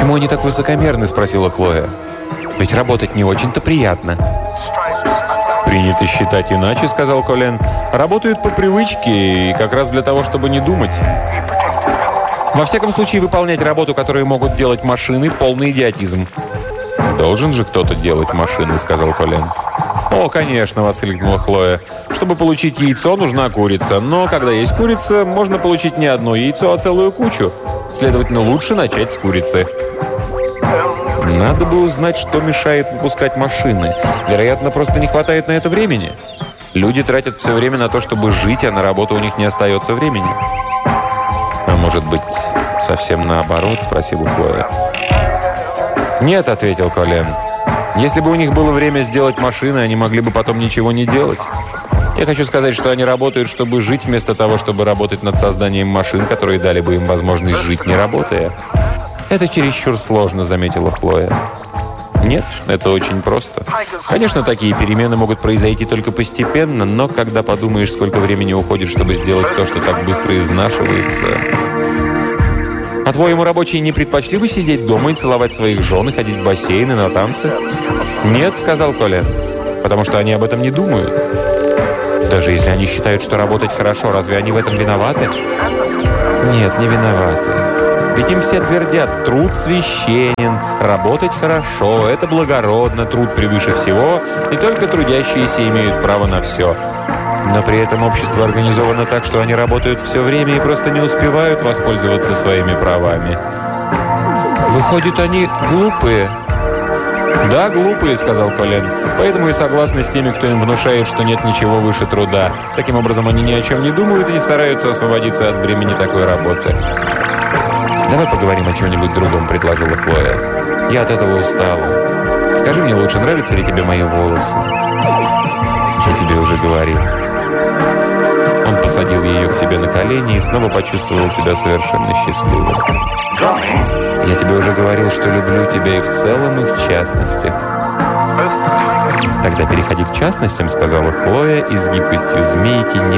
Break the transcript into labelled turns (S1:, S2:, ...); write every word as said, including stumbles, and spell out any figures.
S1: «Почему они так высокомерны?» – спросила Хлоя. «Ведь работать не очень-то приятно». «Принято считать иначе», – сказал Колен. «Работают по привычке и как раз для того, чтобы не думать». «Во всяком случае, выполнять работу, которую могут делать машины, полный идиотизм». «Должен же кто-то делать машины», – сказал Колен. «О, конечно», – воскликнула Хлоя. «Чтобы получить яйцо, нужна курица. Но когда есть курица, можно получить не одно яйцо, а целую кучу. Следовательно, лучше начать с курицы». «Надо бы узнать, что мешает выпускать машины. Вероятно, просто не хватает на это времени. Люди тратят все время на то, чтобы жить, а на работу у них не остается времени». «А может быть, совсем наоборот?» – спросила Хлоя. «Нет», – ответил Колен. «Если бы у них было время сделать машины, они могли бы потом ничего не делать. Я хочу сказать, что они работают, чтобы жить, вместо того, чтобы работать над созданием машин, которые дали бы им возможность жить, не работая». «Это чересчур сложно», – заметила Хлоя. «Нет, это очень просто. Конечно, такие перемены могут произойти только постепенно, но когда подумаешь, сколько времени уходит, чтобы сделать то, что так быстро изнашивается...» «По-твоему, рабочие не предпочли бы сидеть дома и целовать своих жен и ходить в бассейны, на танцы?» «Нет», — сказал Колен, — «потому что они об этом не думают». «Даже если они считают, что работать хорошо, разве они в этом виноваты?» «Нет, не виноваты. Ведь им все твердят, труд священен, работать хорошо, это благородно, труд превыше всего, и только трудящиеся имеют право на все». Но при этом общество организовано так, что они работают все время и просто не успевают воспользоваться своими правами. «Выходит, они глупые?» «Да, глупые», — сказал Колен. «Поэтому и согласны с теми, кто им внушает, что нет ничего выше труда. Таким образом, они ни о чем не думают и не стараются освободиться от бремени такой работы». «Давай поговорим о чем-нибудь другом», — предложила Хлоя. «Я от этого устала. Скажи мне лучше, нравятся ли тебе мои волосы?» «Я тебе уже говорил». Он посадил ее к себе на колени и снова почувствовал себя совершенно счастливым. «Я тебе уже говорил, что люблю тебя и в целом, и в частностях». «Тогда переходи к частностям», — сказала Хлоя, и с гибкостью змейки не